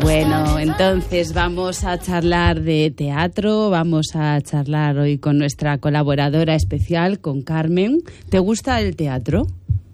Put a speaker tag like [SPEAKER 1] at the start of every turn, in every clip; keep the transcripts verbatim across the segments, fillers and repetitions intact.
[SPEAKER 1] Bueno, entonces vamos a charlar de teatro, vamos a charlar hoy con nuestra colaboradora especial, con Carmen. ¿Te gusta el teatro?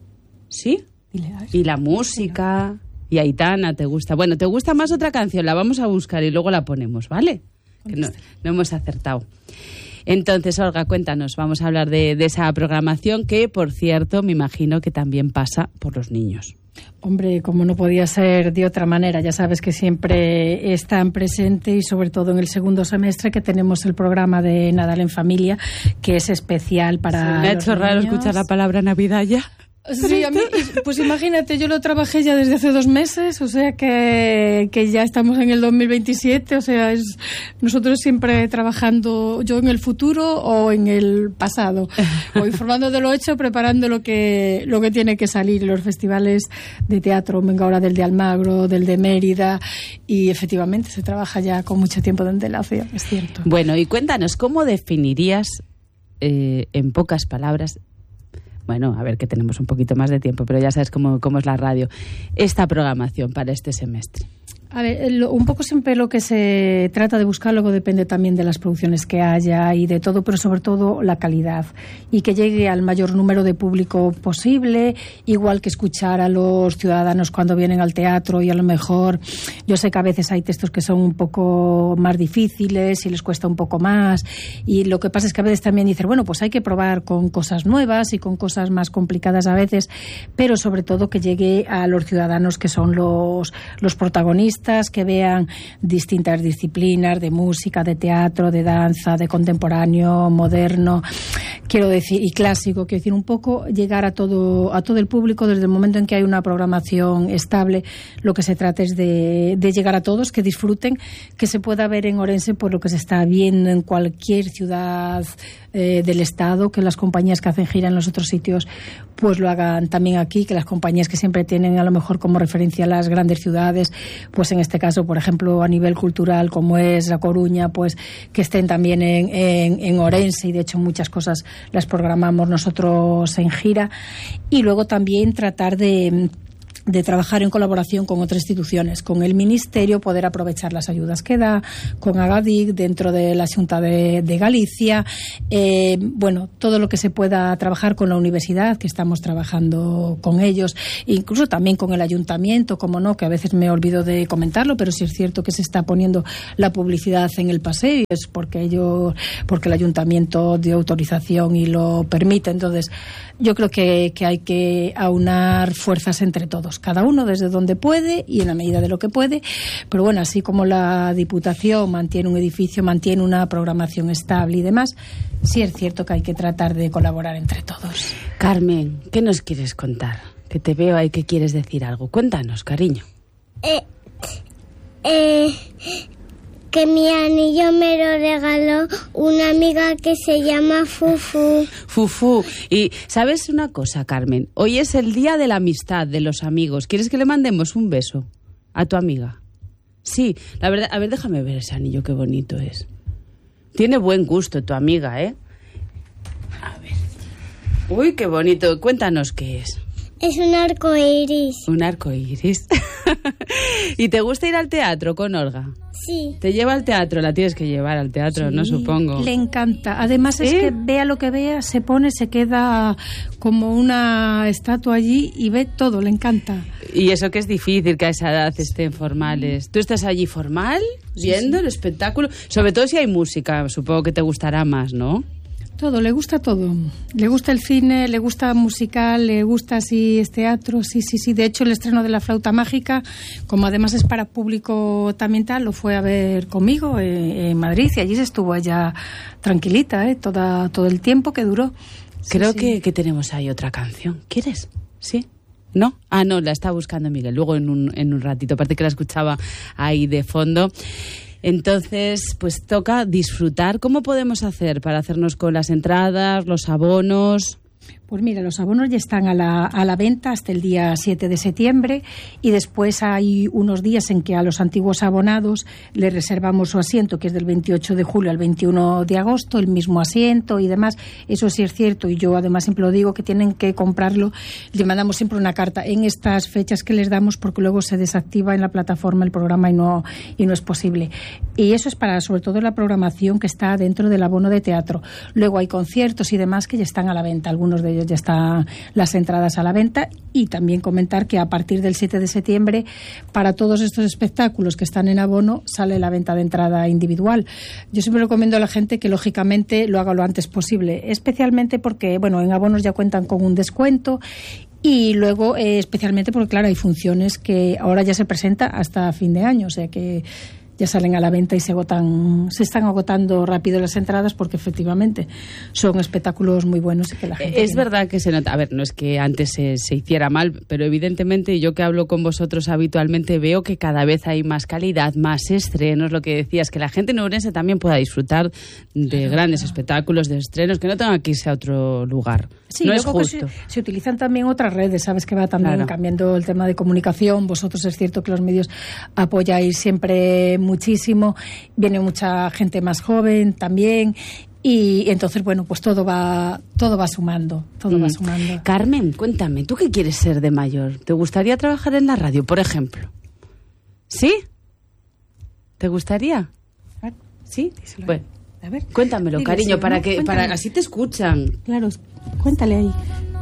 [SPEAKER 1] ¿Sí? ¿Y la música? ¿Y Aitana te gusta? Bueno, ¿te gusta más otra canción? La vamos a buscar y luego la ponemos, ¿vale? Que no, no hemos acertado. Entonces, Olga, cuéntanos, vamos a hablar de, de esa programación que, por cierto, me imagino que también pasa por los niños.
[SPEAKER 2] Hombre, como no podía ser de otra manera, ya sabes que siempre están presentes y sobre todo en el segundo semestre que tenemos el programa de Nadal en Familia, que es especial para
[SPEAKER 1] sí, me ha hecho
[SPEAKER 2] los
[SPEAKER 1] raro
[SPEAKER 2] niños.
[SPEAKER 1] Escuchar la palabra Navidad ya.
[SPEAKER 2] Sí, a mí, pues imagínate, yo lo trabajé ya desde hace dos meses, o sea que, que ya estamos en el dos mil veintisiete, o sea, es nosotros siempre trabajando, yo en el futuro o en el pasado, o informando de lo hecho, preparando lo que lo que tiene que salir, los festivales de teatro, venga ahora del de Almagro, del de Mérida, y efectivamente se trabaja ya con mucho tiempo de antelación, es cierto.
[SPEAKER 1] Bueno, y cuéntanos, ¿cómo definirías eh, en pocas palabras? Bueno, a ver, que tenemos un poquito más de tiempo, pero ya sabes cómo, cómo es la radio. Esta programación para este semestre.
[SPEAKER 2] A ver, lo, un poco siempre lo que se trata de buscar, luego depende también de las producciones que haya y de todo, pero sobre todo la calidad y que llegue al mayor número de público posible, igual que escuchar a los ciudadanos cuando vienen al teatro y a lo mejor, yo sé que a veces hay textos que son un poco más difíciles y les cuesta un poco más y lo que pasa es que a veces también dicen, bueno, pues hay que probar con cosas nuevas y con cosas más complicadas a veces, pero sobre todo que llegue a los ciudadanos que son los, los protagonistas, que vean distintas disciplinas de música, de teatro, de danza, de contemporáneo, moderno, quiero decir, y clásico, quiero decir, un poco llegar a todo a todo el público desde el momento en que hay una programación estable. Lo que se trata es de, de llegar a todos, que disfruten, que se pueda ver en Orense por lo que se está viendo en cualquier ciudad eh, del Estado, que las compañías que hacen gira en los otros sitios pues lo hagan también aquí, que las compañías que siempre tienen a lo mejor como referencia las grandes ciudades, pues en este caso, por ejemplo, a nivel cultural, como es La Coruña, pues que estén también en, en, en Orense, y de hecho muchas cosas las programamos nosotros en gira. Y luego también tratar de de trabajar en colaboración con otras instituciones, con el Ministerio, poder aprovechar las ayudas que da, con Agadic, dentro de la Xunta de, de Galicia, eh, bueno, todo lo que se pueda trabajar con la universidad, que estamos trabajando con ellos, incluso también con el ayuntamiento, como no, que a veces me olvido de comentarlo, pero sí es cierto que se está poniendo la publicidad en el paseo, y es porque ellos, porque el ayuntamiento dio autorización y lo permite. Entonces, yo creo que, que hay que aunar fuerzas entre todos, cada uno desde donde puede y en la medida de lo que puede, pero bueno, así como la Diputación mantiene un edificio, mantiene una programación estable y demás, sí es cierto que hay que tratar de colaborar entre todos.
[SPEAKER 1] Carmen, ¿qué nos quieres contar? Que te veo ahí que quieres decir algo. Cuéntanos, cariño.
[SPEAKER 3] Eh, eh, que mi anillo me lo regaló una amiga que se llama Fufu.
[SPEAKER 1] Fufu. Y ¿sabes una cosa, Carmen? Hoy es el día de la amistad, de los amigos. ¿Quieres que le mandemos un beso a tu amiga? Sí, la verdad, a ver, déjame ver ese anillo, qué bonito es. Tiene buen gusto tu amiga, ¿eh? A ver. Uy, qué bonito. Cuéntanos qué es.
[SPEAKER 3] Es un arco iris.
[SPEAKER 1] Un arco iris. ¿Y te gusta ir al teatro con Olga?
[SPEAKER 3] Sí.
[SPEAKER 1] ¿Te lleva al teatro? La tienes que llevar al teatro, sí, ¿no? Supongo.
[SPEAKER 2] Le encanta. Además, ¿sí? Es que vea lo que vea, se pone, se queda como una estatua allí y ve todo, le encanta.
[SPEAKER 1] Y eso que es difícil, que a esa edad estén formales. ¿Tú estás allí formal, viendo sí, sí. el espectáculo? Sobre todo si hay música, supongo que te gustará más, ¿no?
[SPEAKER 2] Todo, le gusta todo. Le gusta el cine, le gusta musical, le gusta si es teatro, sí, sí, sí. De hecho, el estreno de La Flauta Mágica, como además es para público también tal, lo fue a ver conmigo en, en Madrid, y allí se estuvo ella tranquilita, ¿eh? Toda, todo el tiempo que duró.
[SPEAKER 1] Creo
[SPEAKER 2] sí,
[SPEAKER 1] que,
[SPEAKER 2] sí.
[SPEAKER 1] que tenemos ahí otra canción. ¿Quieres? ¿Sí? ¿No? Ah, no, la está buscando Miguel. Luego en un, en un ratito, aparte que la escuchaba ahí de fondo. Entonces, pues toca disfrutar. ¿Cómo podemos hacer para hacernos con las entradas, los abonos?
[SPEAKER 2] Pues mira, los abonos ya están a la, a la venta hasta el día siete de septiembre y después hay unos días en que a los antiguos abonados les reservamos su asiento, que es del veintiocho de julio al veintiuno de agosto, el mismo asiento y demás. Eso sí es cierto y yo además siempre lo digo, que tienen que comprarlo. Le mandamos siempre una carta en estas fechas que les damos porque luego se desactiva en la plataforma el programa y no, y no es posible. Y eso es para sobre todo la programación que está dentro del abono de teatro. Luego hay conciertos y demás que ya están a la venta, algunos de ellos ya están las entradas a la venta, y también comentar que a partir del siete de septiembre para todos estos espectáculos que están en abono sale la venta de entrada individual. Yo siempre recomiendo a la gente que lógicamente lo haga lo antes posible, especialmente porque bueno, en abonos ya cuentan con un descuento. Y luego, eh, especialmente porque, claro, hay funciones que ahora ya se presenta hasta fin de año, o sea que ya salen a la venta y se agotan, se están agotando rápido las entradas porque efectivamente son espectáculos muy buenos y que la gente...
[SPEAKER 1] Es verdad que se nota, a ver, no es que antes se, se hiciera mal, pero evidentemente yo que hablo con vosotros habitualmente veo que cada vez hay más calidad, más estrenos, lo que decías, que la gente nubense también pueda disfrutar de claro, grandes claro. espectáculos, de estrenos, que no tengan que irse a otro lugar.
[SPEAKER 2] Sí,
[SPEAKER 1] no es justo.
[SPEAKER 2] Se, se utilizan también otras redes, sabes que va también claro. cambiando el tema de comunicación. Vosotros es cierto que los medios apoyáis siempre muchísimo, viene mucha gente más joven también y entonces bueno, pues todo va todo va sumando, todo mm. va sumando.
[SPEAKER 1] Carmen, cuéntame, ¿tú qué quieres ser de mayor? ¿Te gustaría trabajar en la radio, por ejemplo? ¿Sí? ¿Te gustaría? ¿Sí?
[SPEAKER 2] Díselo.
[SPEAKER 1] Bueno,
[SPEAKER 2] a ver,
[SPEAKER 1] cuéntamelo,
[SPEAKER 2] dile,
[SPEAKER 1] cariño,
[SPEAKER 2] sí,
[SPEAKER 1] para
[SPEAKER 2] ¿no?
[SPEAKER 1] que
[SPEAKER 2] Cuéntame.
[SPEAKER 1] para así te escuchan.
[SPEAKER 2] Claro, cuéntale ahí.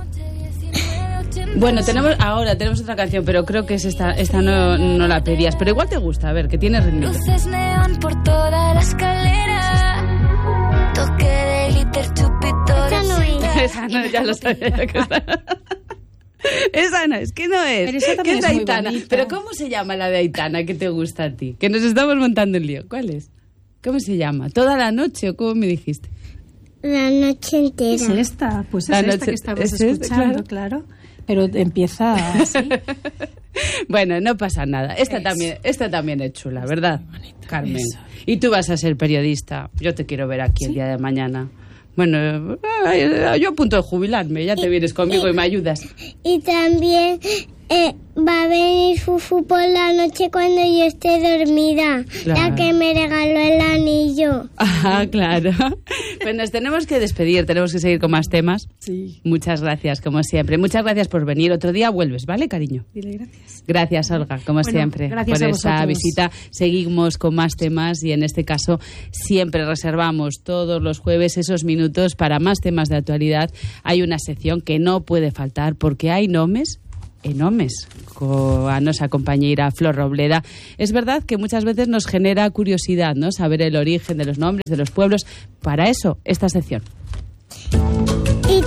[SPEAKER 1] Bueno, tenemos ahora tenemos otra canción, pero creo que es esta, esta no, no la pedías, pero igual te gusta, a ver, que tiene ritmo.
[SPEAKER 4] Luces neón por toda la escalera, toque de glitter, chupito.
[SPEAKER 3] Esa no es.
[SPEAKER 1] Esa no, ya lo sabía yo que está. Esa no, es que no es.
[SPEAKER 2] Pero esa también
[SPEAKER 1] ¿Qué es
[SPEAKER 2] es muy
[SPEAKER 1] Aitana?
[SPEAKER 2] bonita.
[SPEAKER 1] Pero ¿cómo se llama la de Aitana que te gusta a ti? Que nos estamos montando el lío. ¿Cuál es? ¿Cómo se llama? ¿Toda la noche o cmo me dijiste?
[SPEAKER 3] La noche entera.
[SPEAKER 2] Es esta, pues es
[SPEAKER 1] La
[SPEAKER 2] esta
[SPEAKER 1] noche-
[SPEAKER 2] que estamos
[SPEAKER 1] es esta,
[SPEAKER 2] escuchando, claro. Pero empieza así.
[SPEAKER 1] Bueno, no pasa nada. Esta
[SPEAKER 2] Eso.
[SPEAKER 1] también, esta también es chula, ¿verdad,
[SPEAKER 2] muy bonita,
[SPEAKER 1] Carmen?
[SPEAKER 2] eso.
[SPEAKER 1] Y tú vas a ser periodista. Yo te quiero ver aquí el día de mañana. Bueno, eh, yo a punto de jubilarme. Ya te vienes conmigo y me ayudas.
[SPEAKER 3] Y también eh, va a venir Fufu por la noche cuando yo esté dormida.
[SPEAKER 1] Claro.
[SPEAKER 3] La que me regaló el anillo.
[SPEAKER 1] Ah, claro. Pues nos tenemos que despedir. Tenemos que seguir con más temas.
[SPEAKER 2] Sí.
[SPEAKER 1] Muchas gracias, como siempre. Muchas gracias por venir. Otro día vuelves, ¿vale, cariño?
[SPEAKER 2] Dile gracias.
[SPEAKER 1] Gracias, Olga, como
[SPEAKER 2] Bueno,
[SPEAKER 1] siempre,
[SPEAKER 2] gracias
[SPEAKER 1] por
[SPEAKER 2] a
[SPEAKER 1] esa
[SPEAKER 2] vosotros.
[SPEAKER 1] visita. Seguimos con más temas y en este caso siempre reservamos todos los jueves esos minutos para más temas de actualidad. Hay una sección que no puede faltar porque hay nomes e nomes coa nosa compañeira Flor Robleda. Es verdad que muchas veces nos genera curiosidad, ¿no? Saber el origen de los nombres, de los pueblos. Para eso, esta sección.
[SPEAKER 3] Y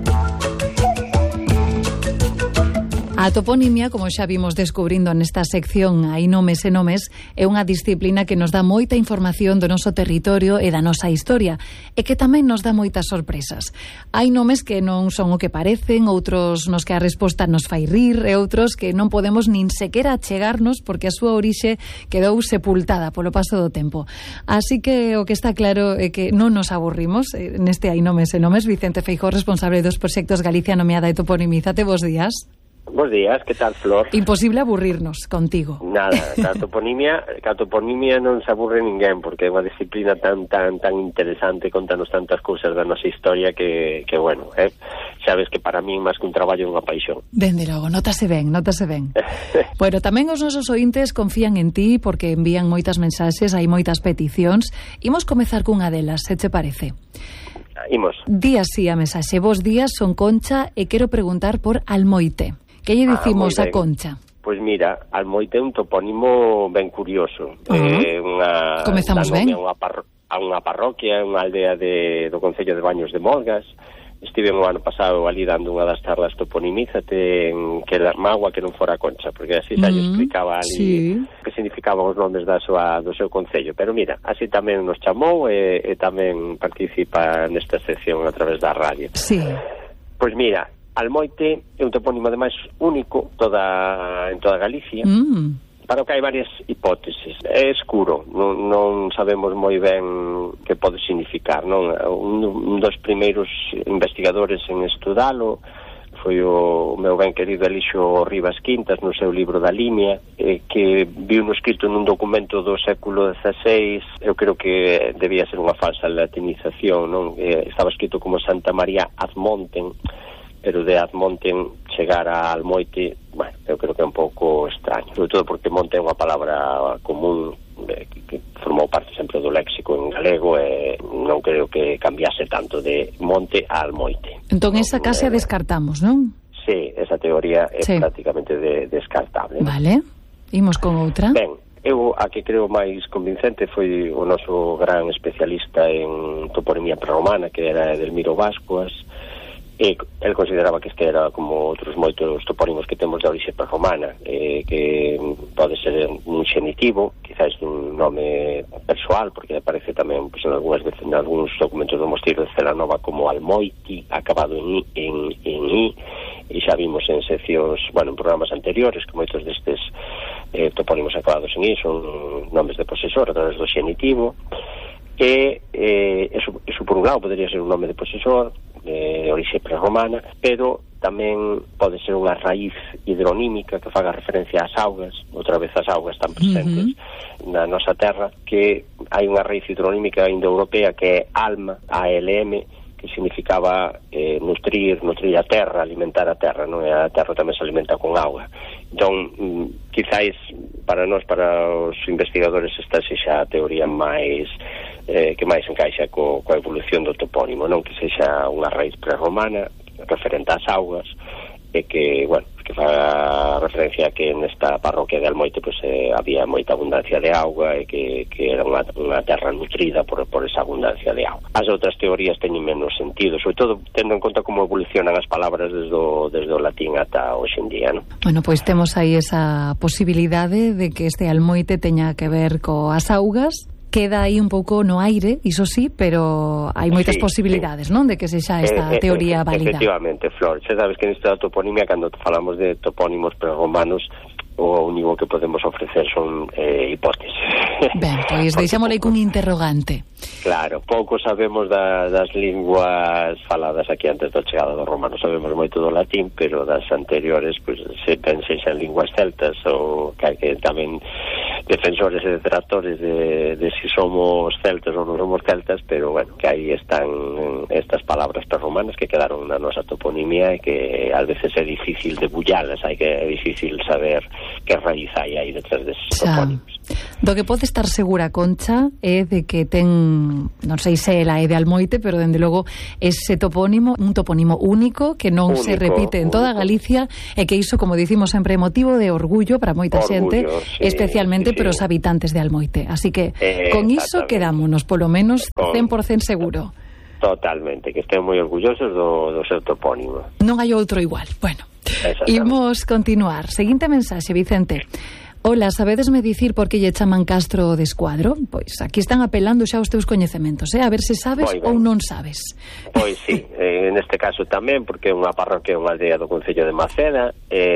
[SPEAKER 5] A toponimia, como xa vimos descubrindo nesta sección Hai nomes e nomes, é unha disciplina que nos dá moita información do noso territorio e da nosa historia, e que tamén nos dá moitas sorpresas. Hai nomes que non son o que parecen, outros nos que a resposta nos fai rir, e outros que non podemos nin sequera achegarnos porque a súa orixe quedou sepultada polo paso do tempo. Así que o que está claro é que non nos aburrimos eh, neste Hai nomes e nomes. Vicente Feijóo, responsable dos proxectos Galicia Nomeada e Toponimízate, bos días.
[SPEAKER 6] Bos días, que tal, Flor?
[SPEAKER 5] Imposible aburrirnos contigo.
[SPEAKER 6] Nada, ca toponimia, ca toponimia non se aburre ninguén, porque é unha disciplina tan tan tan interesante, contanos tantas cousas da nosa historia que, que bueno, eh, sabes que para mí máis que un traballo é unha paixón.
[SPEAKER 5] Dende logo, notase ben, notase ben. Bueno, tamén os nosos ointes confían en ti porque envían moitas mensaxes, hai moitas peticións. Imos comezar cunha delas, se te parece?
[SPEAKER 6] Imos.
[SPEAKER 5] Di así a mensaxe: bos días, son Concha e quero preguntar por Almoite. Que lle dicimos
[SPEAKER 6] Ah,
[SPEAKER 5] a Concha?
[SPEAKER 6] Pois mira, Almoite é un topónimo ben curioso.
[SPEAKER 5] Uh-huh.
[SPEAKER 6] É unha
[SPEAKER 5] Comezamos
[SPEAKER 6] dá nome
[SPEAKER 5] ben.
[SPEAKER 6] A unha, parro, a unha parroquia, unha aldea de, do Concello de Baños de Molgas. Estive o ano pasado ali dando unha das charlas toponimízate en que la magua que non fora Concha, porque así xa lle
[SPEAKER 5] Mm,
[SPEAKER 6] explicaba ali
[SPEAKER 5] sí.
[SPEAKER 6] que significaban os nomes da súa, do seu concello. Pero mira, así tamén nos chamou e, e tamén participa nesta sección a través da radio.
[SPEAKER 5] Sí.
[SPEAKER 6] Pois mira, Almoite é un topónimo ademais único toda, en toda Galicia,
[SPEAKER 5] Mm.
[SPEAKER 6] para o que hai varias hipóteses. É escuro, non, non sabemos moi ben que pode significar, non? Un, un dos primeiros investigadores en estudalo foi o meu ben querido Elixo Rivas Quintas no seu libro da Limia, eh, que viu no escrito nun documento do século dezaseis. Eu creo que debía ser unha falsa latinización, non? Eh, estaba escrito como Santa María ad Monten, pero de ad Monten chegar a Almoite, bueno, eu creo que é un pouco extraño, sobre todo porque monte é unha palabra común eh, que formou parte sempre do léxico en galego, e non creo que cambiase tanto de monte a Almoite.
[SPEAKER 5] Entón esa case a descartamos, non?
[SPEAKER 6] Sí, esa teoría é
[SPEAKER 5] sí.
[SPEAKER 6] prácticamente de, descartable.
[SPEAKER 5] Vale, imos con outra.
[SPEAKER 6] Ben, eu a que creo máis convincente foi o noso gran especialista en toponimia prerromana, que era Edelmiro Bascuas. E el consideraba que este era como outros moitos topónimos que temos de orixe prerromana, eh, que pode ser un xenitivo, quizás un nome persoal, porque aparece tamén pues, en algunhas veces en algúns documentos do mosteiro de Celanova como Almoiti, acabado en I, en, en I, e xa vimos en seccións, bueno, en programas anteriores que moitos destes eh, topónimos acabados en I son nomes de posesor a través do xenitivo. E eh, eso, eso por un lado podría ser un nome de posesor de orixe prerromana, pero tamén pode ser unha raíz hidronímica que faga referencia ás augas, outra vez as augas están presentes uh-huh. na nosa terra, que hai unha raíz hidronímica indoeuropea que é alma, A L M, que significaba eh, nutrir, nutrir a terra, alimentar a terra, non? E a terra tamén se alimenta con auga. Entón, mm, quizáis para nós, para os investigadores, esta sexa a teoría máis eh, que máis encaixa co, coa evolución do topónimo, non? Que sexa unha raíz prerromana referente ás augas, e que, bueno, que fa referencia a que nesta parroquia de Almoite pues, eh, había moita abundancia de auga e que, que era unha, unha terra nutrida por, por esa abundancia de auga. As outras teorías teñen menos sentido, sobre todo tendo en conta como evolucionan as palabras desde o, desde o latín ata hoxe en día, non?
[SPEAKER 5] Bueno, pois pues temos aí esa posibilidade de que este Almoite teña que ver coas augas. Queda aí un pouco no aire, iso sí, pero hai moitas sí, posibilidades, sí. non? De que sexa esta eh, teoría eh, válida.
[SPEAKER 6] Efectivamente, Flor. Xa sabes que nesta toponimia, cando falamos de topónimos prerromanos, o único que podemos ofrecer son eh, hipótesis.
[SPEAKER 5] Ben, pois deixámosle cun interrogante.
[SPEAKER 6] Claro, pouco sabemos da, das linguas faladas aquí antes da chegada do romano. Sabemos moito do latín, pero das anteriores, pois, se pensen xa en linguas celtas, ou que hai que tamén defensores e detractores de, de si somos celtas ou non somos celtas, pero bueno, que aí están estas palabras prerromanas que quedaron na nosa toponimia e que a veces é difícil debullalas, hai que é difícil saber que raíz hai aí detrás deses topónimos.
[SPEAKER 5] Do que pode estar segura Concha é de que ten, non sei se ela é de Almoite, pero dende logo ese topónimo, un topónimo único que non único, se repite en toda único. Galicia, e que iso, como dicimos sempre, é motivo de orgullo para moita orgullo, xente, sí, especialmente sí, sí. para os habitantes de Almoite. Así que eh, con iso quedámonos, polo menos cen por cento seguro.
[SPEAKER 6] Totalmente, que estén moi orgullosos do, do seu topónimo.
[SPEAKER 5] Non hai outro igual. Bueno, imos continuar. Seguinte mensaxe, Vicente. Hola, sabedesme dicir por que lle chaman Castro de Escuadro? Pois aquí están apelando xa os teus coñecementos, eh? A ver se sabes ou non sabes.
[SPEAKER 6] Pois sí, eh, neste caso tamén, porque é unha parroquia, unha aldea do concello de Maceda.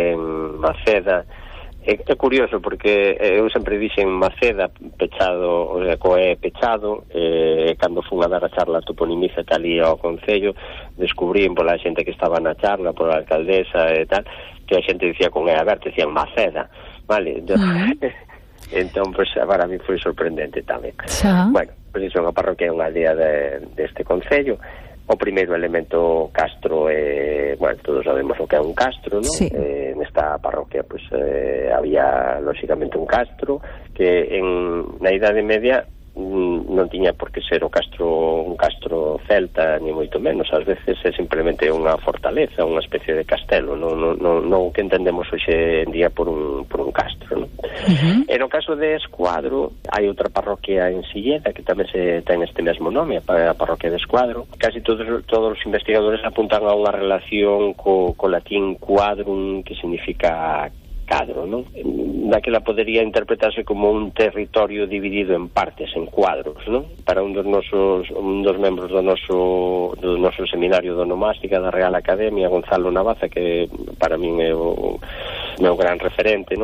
[SPEAKER 6] En Maceda é, é curioso porque eu sempre dixen Maceda pechado, o sea, coe pechado, e eh, cando fun a dar a charla toponimiza talí ao concello, descubrín pola xente que estaba na charla, pola alcaldesa e tal, que a xente dicía con E aberto, decían Maceda. Vale, yo, uh-huh. entón, pues, para mí foi sorprendente tamén.
[SPEAKER 5] Xa.
[SPEAKER 6] Bueno, pois pues, iso é unha parroquia, unha aldea de, deste concello. O primeiro elemento castro é, bueno, todos sabemos o que é un castro, non?
[SPEAKER 5] Sí.
[SPEAKER 6] Eh, nesta parroquia, pues, eh, había, lóxicamente, un castro que en, na Idade Media non tiña por que ser o castro un castro celta, ni moito menos. Ás veces é simplemente unha fortaleza, unha especie de castelo, non, non, non, non que entendemos hoxe en día por un, por un castro, non? Uh-huh. E no caso de Escuadro hai outra parroquia en Silleda que tamén se ten este mesmo nome, a parroquia de Escuadro. Casi todos, todos os investigadores apuntan a unha relación co, co latín quadrum, que significa cadro, non? Daquela podería interpretarse como un territorio dividido en partes, en cuadros, non? Para un dos nosos un dos membros do noso do noso seminario de onomástica da Real Academia, Gonzalo Navaza, que para min é o meu gran referente, non?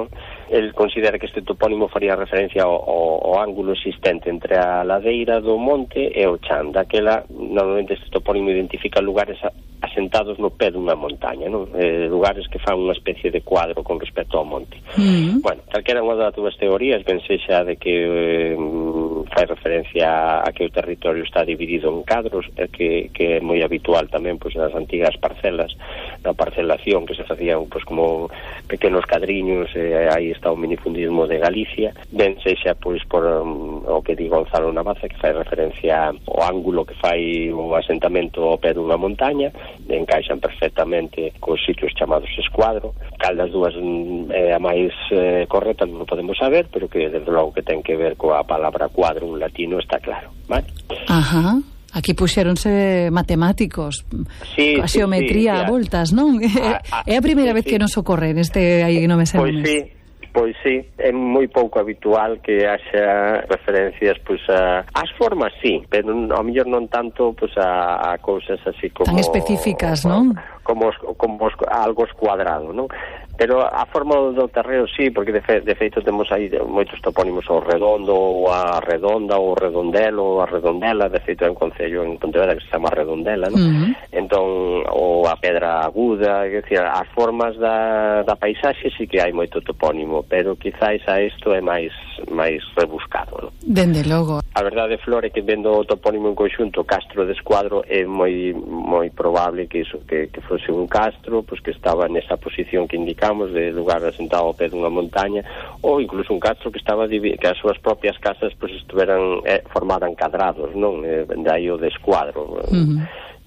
[SPEAKER 6] el considera que este topónimo faría referencia ao, ao, ao ángulo existente entre a ladeira do monte e o chan. Daquela, normalmente este topónimo identifica lugares asentados no pé dunha montaña, non? Eh, lugares que fan unha especie de cuadro con respecto ao monte. Mm-hmm. Bueno, calquera unha das dúas teorías, ben sexa de que eh, fai referencia a que o territorio está dividido en cadros, eh, que, que é moi habitual tamén pois, nas antigas parcelas, na parcelación que se facían pois, como pequenos cadriños, eh, aí está o minifundismo de Galicia, ben sexa pois por um, o que di Gonzalo Navaza, que fai referencia ao ángulo que fai o asentamento ao pé dunha montaña, encaixan perfectamente cos sitios chamados escuadro. Cal das dúas é a máis eh, correcta non o podemos saber, pero que desde logo que ten que ver coa palabra cuadro en latino está claro, vale?
[SPEAKER 5] Ajá. Aquí puxéronse matemáticos,
[SPEAKER 6] sí,
[SPEAKER 5] a xeometría
[SPEAKER 6] sí, sí,
[SPEAKER 5] a voltas, non?
[SPEAKER 6] Ah, ah,
[SPEAKER 5] é a primeira
[SPEAKER 6] sí,
[SPEAKER 5] vez
[SPEAKER 6] sí.
[SPEAKER 5] que nos ocorre neste aí non me sei.
[SPEAKER 6] Pois sí, pois sí, é moi pouco habitual que haxa referencias pois a as formas sí, pero ao mellor non tanto pois a, a cousas así como
[SPEAKER 5] tan específicas, non?
[SPEAKER 6] Como, como os, algo escuadrado, non? Pero a forma do terreo sí, porque de, fe, de feito temos aí moitos topónimos ao redondo, ou a redonda, ou redondelo, ou a redondela, de feito é un concello en Pontevedra que se chama Redondela, non? Uh-huh. Entón, ou a pedra aguda, é dicir, as formas da, da paisaxe sí que hai moito topónimo, pero quizáis a isto é máis máis rebuscado, non?
[SPEAKER 5] Dende logo.
[SPEAKER 6] A verdade, Flor, é que vendo o topónimo en conxunto Castro de Escuadro é moi moi probable que iso, que, que fose un castro, pois que estaba nesa posición que indicamos de lugar asentado ao pé dunha montaña, ou incluso un castro que estaba que as súas propias casas pois estuveran eh, formaran cadrados, non? Eh, daí o de escuadro. Uh-huh.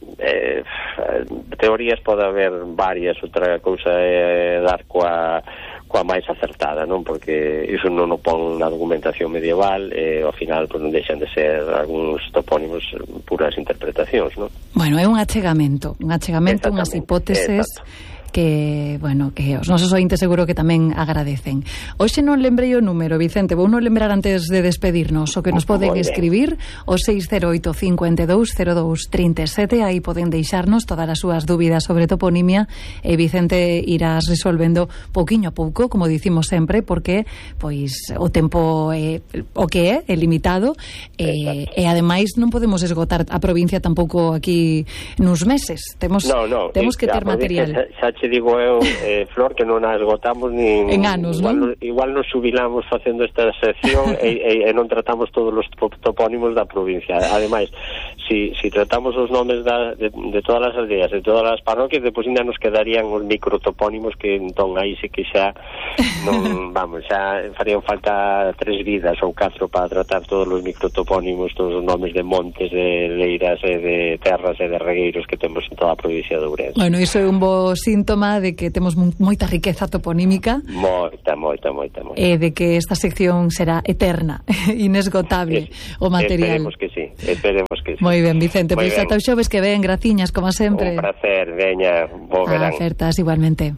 [SPEAKER 6] Eh, teorías pode haber varias, outra cousa é dar coa coa máis acertada, non? Porque iso non o pon na documentación medieval e ao final pois, non deixan de ser algúns topónimos puras interpretacións, non?
[SPEAKER 5] Bueno, é un achegamento, un achegamento, unhas hipóteses. Exacto. Que, bueno, que os nosos ointes seguro que tamén agradecen. Hoxe non lembrei o número, Vicente, vou non lembrar antes de despedirnos o que nos poden escribir o seis cero oito, cinco dous, cero dous, trinta e sete, aí poden deixarnos todas as súas dúbidas sobre toponimia e Vicente irás resolvendo pouquiño a pouco, como dicimos sempre, porque pois o tempo é o que é, é limitado e, e ademais non podemos esgotar a provincia tampouco aquí nuns meses. Temos,
[SPEAKER 6] no, no,
[SPEAKER 5] temos que ter material.
[SPEAKER 6] Xa, xa digo eu, eh, Flor, que non a esgotamos nin,
[SPEAKER 5] en anos,
[SPEAKER 6] igual,
[SPEAKER 5] non?
[SPEAKER 6] Igual nos jubilamos facendo esta sección e, e, e non tratamos todos os topónimos da provincia. Ademais, si, si tratamos os nomes da, de, de todas as aldeas, de todas as parroquias, depois ainda nos quedarían os microtopónimos que entón aí sí que xa non, vamos, xa farían falta tres vidas ou catro para tratar todos os microtopónimos, todos os nomes de montes, de leiras e de terras e de regueiros que temos en toda a provincia de Ourense.
[SPEAKER 5] Bueno, iso é un bo síntoma de que temos moita riqueza toponímica.
[SPEAKER 6] Moita, moita, moita, moita.
[SPEAKER 5] E de que esta sección será eterna, inesgotable, es, o material.
[SPEAKER 6] Esperemos que sí, esperemos que sí.
[SPEAKER 5] Moi ben, Vicente, pois ata o xoves que ven, graciñas, como sempre.
[SPEAKER 6] Un placer, veña, bo verán.
[SPEAKER 5] Acertas igualmente.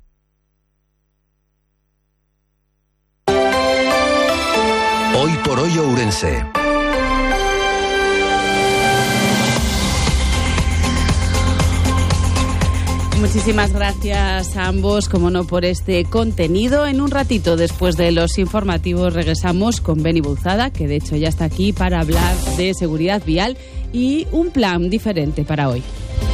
[SPEAKER 7] Hoy por hoy Ourense.
[SPEAKER 1] Muchísimas gracias a ambos, como no, por este contenido. En un ratito, después de los informativos, regresamos con Beni Bouzada, que de hecho ya está aquí para hablar de seguridad vial y un plan diferente para hoy.